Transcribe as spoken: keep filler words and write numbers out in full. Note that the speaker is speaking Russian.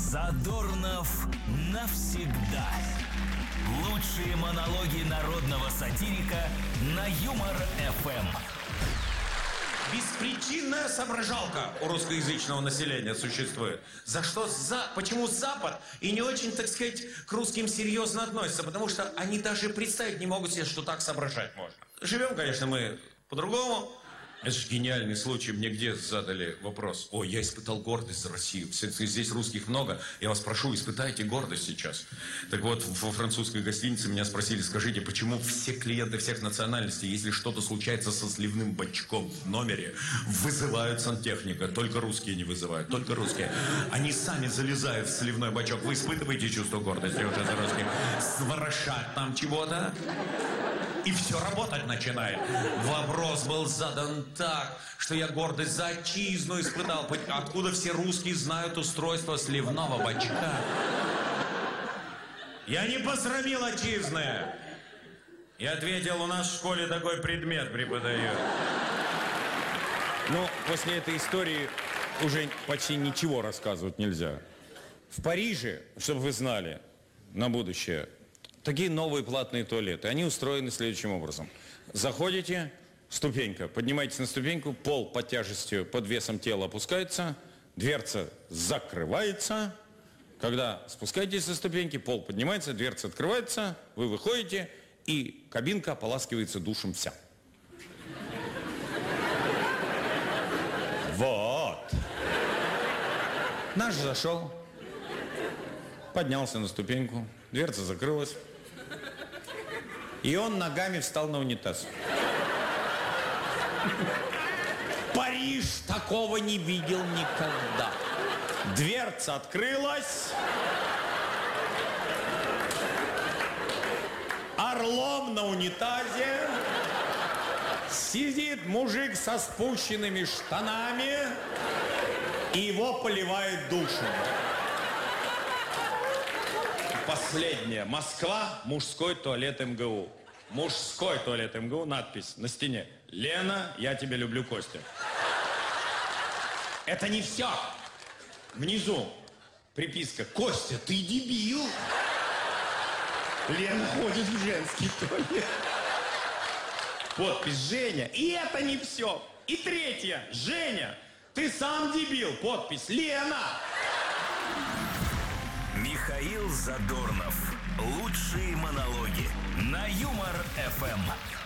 Задорнов навсегда. Лучшие монологи народного сатирика на Юмор-эф эм. Беспричинная соображалка у русскоязычного населения существует. За что за... Почему Запад и не очень, так сказать, к русским серьезно относится? Потому что они даже представить не могут себе, что так соображать можно. Живем, конечно, мы по-другому. Это же гениальный случай. Мне где задали вопрос? Ой, я испытал гордость за Россию. Здесь русских много. Я вас прошу, испытайте гордость сейчас. Так вот, во французской гостинице меня спросили, скажите, почему все клиенты всех национальностей, если что-то случается со сливным бачком в номере, вызывают сантехника? Только русские не вызывают, только русские. Они сами залезают в сливной бачок. Вы испытываете чувство гордости уже за русских? Сворошать там чего-то? И все работать начинает. Вопрос был задан так, что я гордость за отчизну испытал. Откуда все русские знают устройство сливного бачка? Я не посрамил отчизны. Я ответил, у нас в школе такой предмет преподают. Ну, после этой истории уже почти ничего рассказывать нельзя. В Париже, чтобы вы знали, на будущее, такие новые платные туалеты. Они устроены следующим образом. Заходите, ступенька, поднимаетесь на ступеньку, пол под тяжестью, под весом тела опускается, дверца закрывается. Когда спускаетесь со ступеньки, пол поднимается, дверца открывается, вы выходите, и кабинка ополаскивается душем вся. Вот. Наш зашел, поднялся на ступеньку, дверца закрылась. И он ногами встал на унитаз. Париж такого не видел никогда. Дверца открылась. Орлом на унитазе сидит мужик со спущенными штанами, и его поливает душем. Последнее. Москва, мужской туалет эм гэ у. Мужской туалет эм гэ у, надпись на стене. Лена, я тебя люблю, Костя. Это не все. Внизу приписка. Костя, ты дебил. Лена ходит в женский туалет. Подпись Женя. И это не все. И третье. Женя, ты сам дебил. Подпись Лена. Михаил Задорнов. Лучшие монологи на Юмор-эф эм.